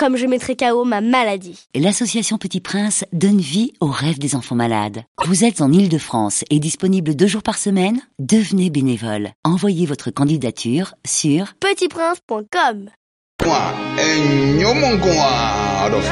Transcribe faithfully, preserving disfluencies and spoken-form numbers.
comme je mettrai K O ma maladie. L'association Petit Prince donne vie aux rêves des enfants malades. Vous êtes en Île-de-France et disponible deux jours par semaine? Devenez bénévole. Envoyez votre candidature sur petit prince point com. Enyo mon